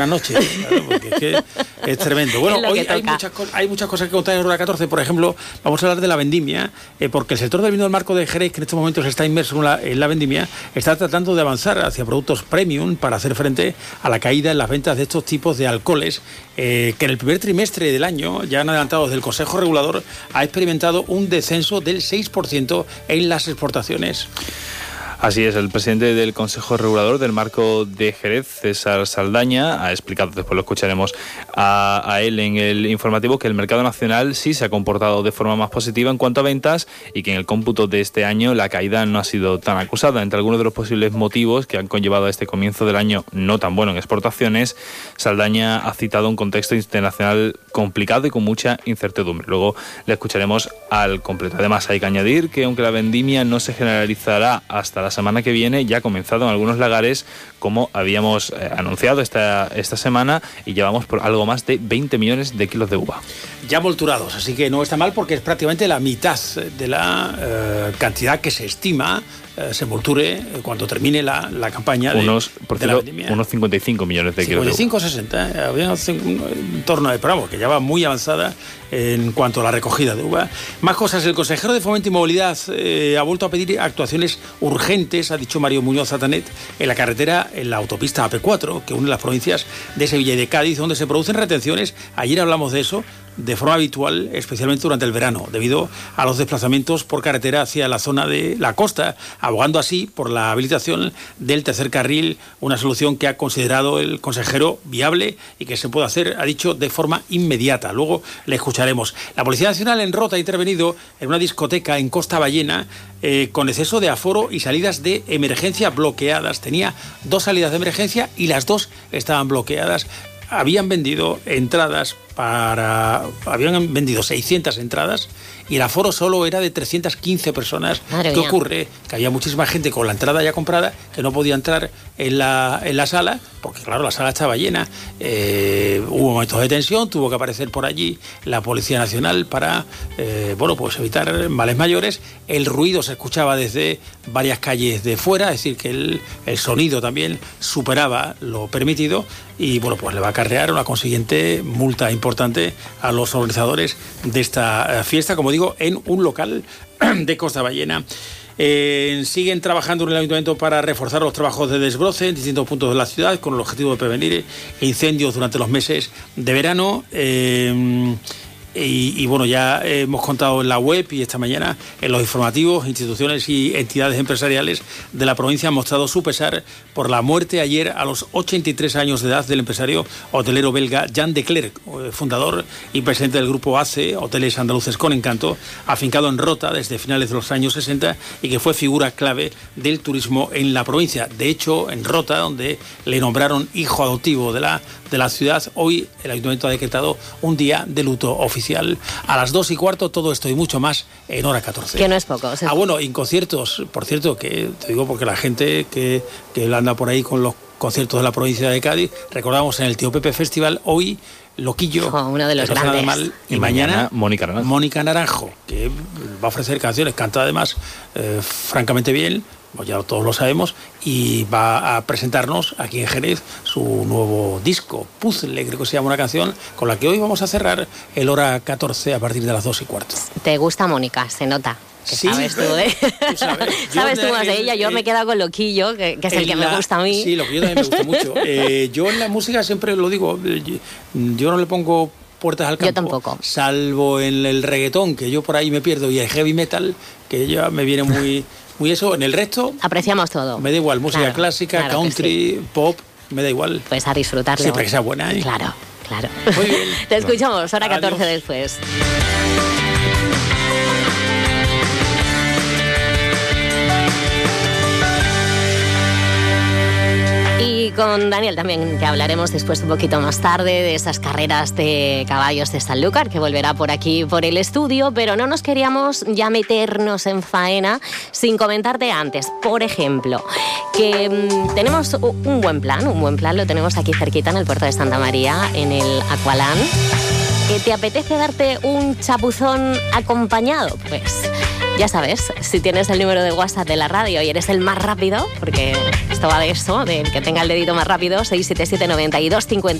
noche, claro, porque es que es tremendo. Bueno, hoy hay muchas cosas que contar en Hora 14. Por ejemplo, vamos a hablar de la vendimia, porque el sector del vino del marco de Jerez, que en estos momentos está inmerso en la vendimia, está tratando de avanzar hacia productos premium para hacer frente a la caída en las ventas de estos tipos de alcoholes, que en el primer trimestre del año, ya han adelantado desde el Consejo Regulador, ha experimentado un descenso del 6% en las exportaciones. Así es, el presidente del Consejo Regulador del Marco de Jerez, César Saldaña, ha explicado, después lo escucharemos a él en el informativo, que el mercado nacional sí se ha comportado de forma más positiva en cuanto a ventas y que en el cómputo de este año la caída no ha sido tan acusada. Entre algunos de los posibles motivos que han conllevado a este comienzo del año no tan bueno en exportaciones, Saldaña ha citado un contexto internacional complicado y con mucha incertidumbre. Luego le escucharemos al completo. Además, hay que añadir que aunque la vendimia no se generalizará hasta la semana que viene, ya ha comenzado en algunos lagares, como habíamos anunciado esta semana, y llevamos por algo más de 20 millones de kilos de uva. Ya molturados, así que no está mal porque es prácticamente la mitad de la cantidad que se estima se molture cuando termine la campaña de la vendimia. Unos 55 millones de kilos 55 o 60, había en torno a, pero vamos, que ya va muy avanzada en cuanto a la recogida de uva. Más cosas, el consejero de Fomento y Movilidad ha vuelto a pedir actuaciones urgentes, ha dicho Mario Muñoz Atanet, en la carretera, en la autopista AP4, que une las provincias de Sevilla y de Cádiz, donde se producen retenciones. Ayer hablamos de eso, de forma habitual, especialmente durante el verano, debido a los desplazamientos por carretera hacia la zona de la costa, abogando así por la habilitación del tercer carril, una solución que ha considerado el consejero viable y que se puede hacer, ha dicho, de forma inmediata. Luego le escucharemos. La Policía Nacional en Rota ha intervenido en una discoteca en Costa Ballena con exceso de aforo y salidas de emergencia bloqueadas. Tenía 2 salidas de emergencia y las 2 estaban bloqueadas. Habían vendido 600 entradas y el aforo solo era de 315 personas. ¿Qué ocurre? Que había muchísima gente con la entrada ya comprada que no podía entrar en la sala, porque claro, la sala estaba llena. Hubo momentos de tensión, tuvo que aparecer por allí la Policía Nacional para pues evitar males mayores. El ruido se escuchaba desde varias calles de fuera, es decir, que el sonido también superaba lo permitido y pues le va a acarrear una consiguiente multa importante a los organizadores de esta fiesta, como digo, en un local de Costa Ballena. Siguen trabajando en el ayuntamiento para reforzar los trabajos de desbroce en distintos puntos de la ciudad con el objetivo de prevenir incendios durante los meses de verano. Y ya hemos contado en la web y esta mañana en los informativos, instituciones y entidades empresariales de la provincia han mostrado su pesar por la muerte ayer a los 83 años de edad del empresario hotelero belga Jean de Clercq, fundador y presidente del grupo ACE, Hoteles Andaluces con Encanto, afincado en Rota desde finales de los años 60 y que fue figura clave del turismo en la provincia. De hecho, en Rota, donde le nombraron hijo adoptivo de la ciudad, hoy el ayuntamiento ha decretado un día de luto oficial. A las 2:15, todo esto y mucho más en Hora 14. Que no es poco. Y en conciertos, por cierto, que te digo porque la gente que anda por ahí con los conciertos de la provincia de Cádiz, recordamos en el Tío Pepe Festival, hoy Loquillo, uno de los grandes. Mal, y mañana Mónica Naranjo, que va a ofrecer canciones, canta además francamente bien, pues ya todos lo sabemos, y va a presentarnos aquí en Jerez su nuevo disco, Puzzle, creo que se llama una canción, con la que hoy vamos a cerrar el Hora 14 a partir de las 2:15. ¿Te gusta Mónica? Se nota. Que sí, sabes tú, ¿eh? Tú sabes tú más de ella. Yo me he quedado con Loquillo, que es el que me gusta a mí. Sí, Loquillo también me gusta mucho. Yo en la música siempre lo digo, yo no le pongo puertas al campo. Yo tampoco. Salvo en el reggaetón, que yo por ahí me pierdo, y el heavy metal, que ya me viene muy eso. En el resto apreciamos todo. Me da igual, música clásica, country, pop, me da igual. Pues a disfrutarlo. Siempre que sea buena, ¿eh? Claro. Muy bien. Te escuchamos, Hora 14 después. Y con Daniel también, que hablaremos después un poquito más tarde de esas carreras de caballos de Sanlúcar, que volverá por aquí, por el estudio, pero no nos queríamos ya meternos en faena sin comentarte antes, por ejemplo, que tenemos un buen plan lo tenemos aquí cerquita en el puerto de Santa María, en el Aqualand. ¿Te apetece darte un chapuzón acompañado? Pues ya sabes, si tienes el número de WhatsApp de la radio y eres el más rápido, porque esto va de eso, del que tenga el dedito más rápido, 677 92 50.